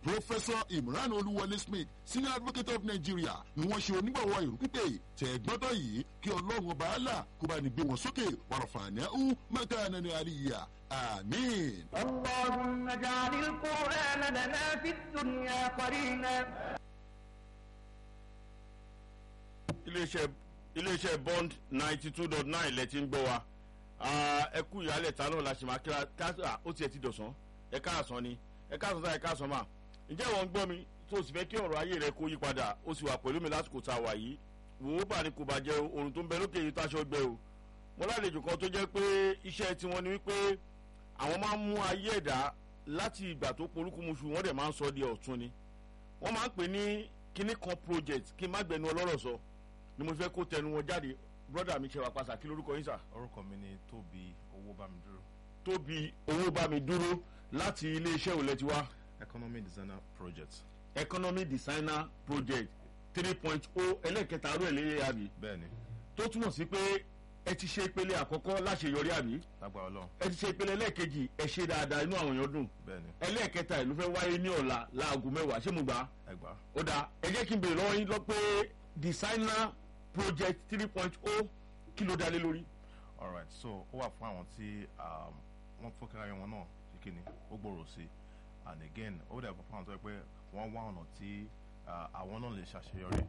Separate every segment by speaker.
Speaker 1: Professor Imran Oluwole Smith Senior Advocate of Nigeria ni wọ́n ṣe onígbọ̀wọ́ ìrù pípé tẹ̀gbọ́tọ̀ yìí kí ọlọ́run ọba àlà kó bá ní gbé wọn sókè wàràfààní mẹ́ta nínú àríyá àmín.
Speaker 2: اللهم اجعل القرآن لنا في الدنيا قرينا.
Speaker 3: iléeṣẹ́ bond 92.9 lẹ ti ń gbọ́ wa ẹ kú ìyálẹ̀ ta náà la ṣe máa kíra ó tiẹ̀ ti dọ̀sán ẹ káàsán ni ẹ káàsán tá ẹ káàsán mà ǹjẹ́ wọ́n ń gbọ́ mi tó o sì fẹ́ kí ọ̀rọ̀ ayé rẹ kó yí padà ó sì wà pẹ̀lú mi lásìkò tá a wà yìí wò ó bà ní kò bàjẹ́ oòrùn tó ń bẹ lókè yìí táṣọ gbẹ o mo lálejò kan tó jẹ́ pé iṣẹ́ tiwọn ni wípé àwọn máa ń mú ayé ẹ̀dá láti ìgbà tó polúkúmuṣu wọ́n dẹ̀ máa ń sọ di ọ̀tun ni wọ́n máa ń pè ní kíní kan project kí n má gbẹnu ọlọ́rọ̀ sọ ni mo fẹ́ kó tẹnu wọn jáde brọ́dà mi ṣe wà pàṣà kí lórúkọ yín sà.
Speaker 4: orúkọ mi ni Tóbi Owóbámidúró.
Speaker 3: Tóbi Owóbámidúró láti iléeṣẹ́ òlẹ̀ ti wá.
Speaker 4: Economic Designer Project.
Speaker 3: Economic Designer Project 3.0 ẹlẹ́kẹta arú ẹ̀ lé àbí.
Speaker 4: bẹ́ẹ̀ni.
Speaker 3: tó túmọ̀ sí pé ẹ ti ṣe ìpele àkọ́kọ́ láṣeyọrí àbí.
Speaker 4: lágbára Ọlọ́run.
Speaker 3: ẹ ti ṣe ìpele ẹlẹ́ẹ̀kejì ẹ ṣe dáadáa inú àwọn èèyàn dùn.
Speaker 4: bẹ́ẹ̀ni.
Speaker 3: ẹlẹ́ẹ̀kẹta ìlú fẹ́ wáyé ní ọ̀la láago 10 ṣé mo gbà.
Speaker 4: ẹ gbà.
Speaker 3: ó dáa ẹ jẹ́ kí n béèrè lọ́wọ́ yín lọ pé Designer Project 3.0 kí ló dá lé lórí.
Speaker 4: alright so ó wà fún àwọn tí wọ́n fún kárí wọn náà kí ni ó gbòòrò sí and again ó dẹ̀ fún àwọn tó yẹ pé wọ́n wá ọ̀nà tí àwọn náà lè ṣàṣeyọrí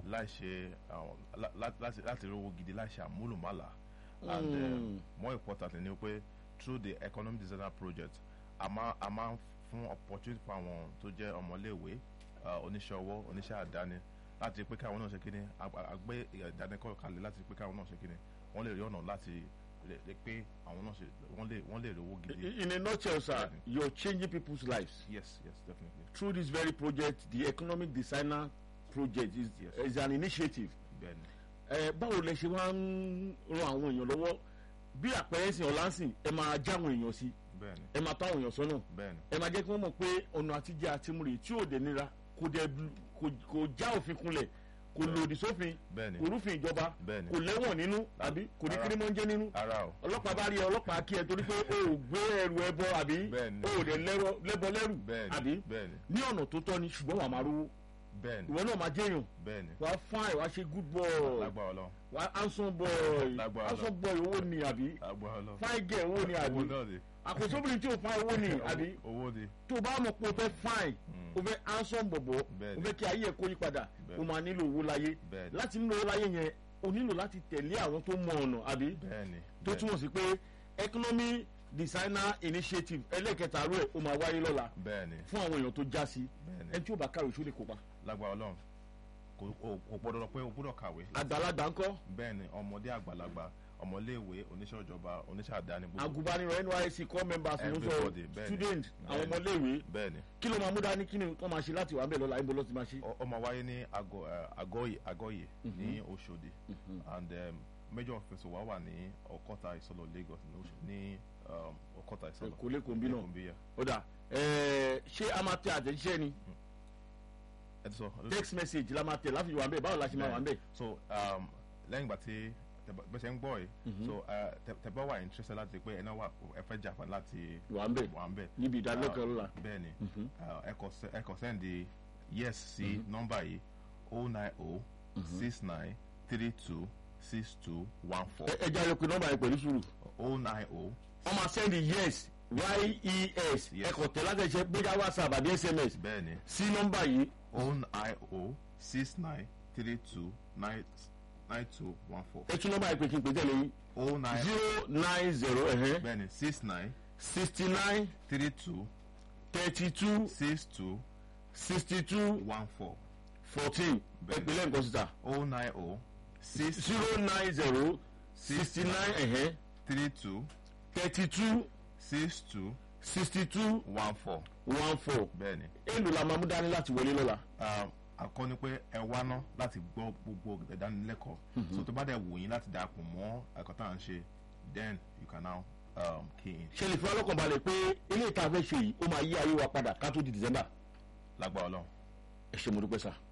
Speaker 4: láti rówó gidi láìṣe àmúlùmálà and more importantly ni pé through the Economic Designer Project a máa ń fún opportunity fún àwọn tó jẹ́ ọmọléèwé oníṣẹ́ ọwọ́ oníṣẹ́ àdáni láti pé káwọn náà ṣe kíni àgbẹ̀ ìdánilẹ́kọ̀ọ́ kalẹ̀ láti pé káwọn náà ṣe kíni wọ́n lè rí ọ̀nà láti lè pé àwọn náà ṣe wọ́n lè rí owó gidi.
Speaker 3: In a nutshell, sir, you're changing people's lives.
Speaker 4: Yes, definitely.
Speaker 3: Through this very project, the Economic Designer Project is an initiative.
Speaker 4: Bẹ́ẹ̀ni.
Speaker 3: Báwo lẹ ṣe wá ń ran àwọn èèyàn lọ́wọ́ bí àpẹẹrẹ sìn ọ̀lánsìn ẹ máa já àwọn èèyàn sí.
Speaker 4: Bẹ́ẹ̀ni.
Speaker 3: ẹ máa tọ́ àwọn èèyàn sọ́nà.
Speaker 4: Bẹ́ẹ̀ni.
Speaker 3: ẹ máa jẹ́ kí wọ́n mọ̀ pé ọ̀nà àtijọ́ àtimúrè tí ò dé nira kò já òfin kunlẹ̀ kò lòdì sófin kò rúfin ìjọba kò lẹ́wọ̀n nínú àbí kò ní kírímọ́njẹ́ nínú ọlọ́pàá bá rí ẹ ọlọ́pàá kí ẹ torí pé o ò gbé ẹrù ẹbọ àbí o ò dẹ̀ lẹ́bọ lẹ́rù àbí ní ọ̀nà tó tọ́ ni ṣùgbọ́n wàá máa rówó ìwọ náà máa jẹ́yàn wàá fine wàá ṣe good boy wàá handsome boy owó ni àbí fine girl owó ni àbí àkósobìnrin tí o fa owó ni àbí tó o bá mọ̀ pé o fẹ́ fine o fẹ́ handsome bọ̀bọ̀ o fẹ́ kí ayé ẹ̀ kó yí padà o máa nílò owó láyé láti nílò owó láyé yẹn o nílò láti tẹ̀lé àwọn tó mọ ọ̀nà àbí tó túmọ̀ sí pé Economic Designer Initiative ẹlẹ́kẹta rẹ̀ o máa wáyé lọ́la fún àwọn èèyàn tó já sí ẹni tí ó bá kàwé ṣó lè kópa.
Speaker 4: lágbára Ọlọ́run kò gbọdọ̀ pé o gbọdọ̀ kàwé.
Speaker 3: àgbàlagbà ńkọ́.
Speaker 4: bẹ́ẹ̀ni ọmọdé àgbàlagbà ọmọléèwé oníṣẹ́ ìjọba oníṣẹ́ àdáni gbogbo.
Speaker 3: agùnbánirọ̀ NYSC core members ló sọ student àwọn ọmọléèwé.
Speaker 4: bẹ́ẹ̀ni.
Speaker 3: kí ló máa mú dání kí ni wọ́n máa ṣe láti wà ń bẹ̀ lọ́la ibo ló ti máa ṣe.
Speaker 4: ó máa wáyé ní Àgọ́yè ní Òṣòdì and major office wa wà ní Ọ̀kọ́ta Ìsọlọ̀ Lagos ní Ọ̀kọ́ta Ìsọlọ̀.
Speaker 3: kò lè kòmbí náà ó dà ṣé a máa tẹ àtẹ̀jíṣẹ́ ni text message la máa tẹ̀ láfi wà ń bẹ̀ báwo la ṣe máa wà ń bẹ̀.
Speaker 4: so lẹ́yìn ìgbà tí bẹ́ẹ̀ ṣe ń gbọ́ yìí so tẹ̀bá wà interested láti pé ẹ̀nà wà ẹ fẹ́ jà fún láti
Speaker 3: wà ń bẹ̀ níbi ìdánilẹ́kọ̀ọ́ ńlá.
Speaker 4: bẹ́ẹ̀ ni ẹ kàn send yes sí nọ́mbà yìí 09069326214.
Speaker 3: ẹ jáde pé nọ́mbà yìí pẹ̀lú sùúrù.
Speaker 4: 090.
Speaker 3: wọ́n máa send yes yes ẹ kò tẹ̀ láti ṣe bóyá WhatsApp àbí SMS.
Speaker 4: bẹ́ẹ̀ ni
Speaker 3: sí nọ́mbà yìí.
Speaker 4: 09069329214.
Speaker 3: ẹ tún nọ́mbà yìí pé kí n pè tẹ́lẹ̀ yín. 090
Speaker 4: bẹ́ẹ̀ni 69
Speaker 3: 32 62 14 ẹ pè lẹ́ǹkan síta.
Speaker 4: 090
Speaker 3: 69 32 62 14.
Speaker 4: bẹ́ẹ̀ni.
Speaker 3: èlò la máa mú dání láti wọlé lọ́la.
Speaker 4: àkọ́ni pé ẹ wá ná láti gbọ́ gbogbo ìdánilẹ́kọ̀ọ́ so tó bá dẹ̀ wò yín láti darapọ̀ mọ́ ẹ̀kọ́ tá à ń ṣe then you can now key in.
Speaker 3: ṣe lè fi ọlọ́kàn balẹ̀ pé ilé ìta fẹ́ ṣe yìí ó máa yí ayé wa padà ká tó di December.
Speaker 4: lágbára Ọlọ́run.
Speaker 3: ẹ ṣé mo dúpẹ́ sá.